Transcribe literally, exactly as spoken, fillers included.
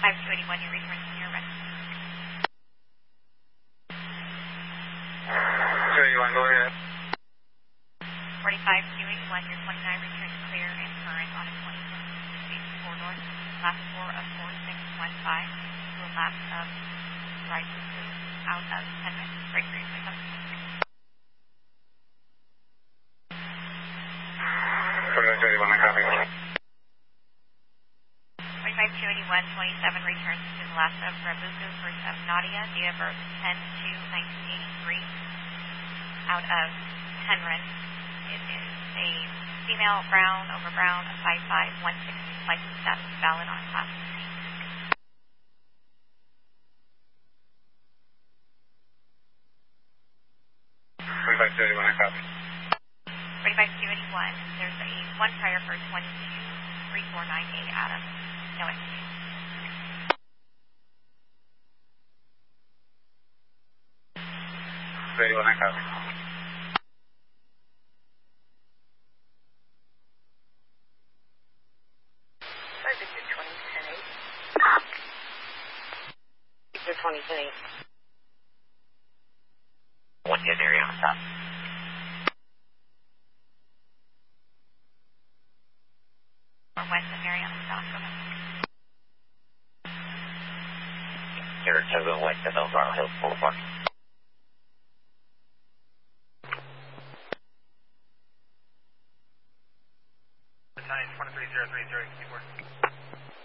forty-five two eighty-one, you return to your rest. two eighty-one, go ahead. forty-five two eighty-one, your twenty-nine returns clear and current on a twenty twenty-six corridor. Last four of four six one five to a lap of right out of ten minutes. Break for your pickup. forty-five two eighty-one, I copy. forty-five two eighty-one, twenty-seven returns to the last of Rabuku, first of Nadia, date of birth ten two nineteen eighty-three, out of Henron. It is a female, brown, over brown, five five, one sixty, license status valid on class C. forty-five two eighty-one, I copy. forty-five two eighty-one, there's a one prior for twenty-two three four nine eight Adam. No entity. two eighty-one, I copy. twenty ten eight. One get area on top. Or west of Mariana South. Go ahead. Here, Togo, west of Elvaro Hills Boulevard.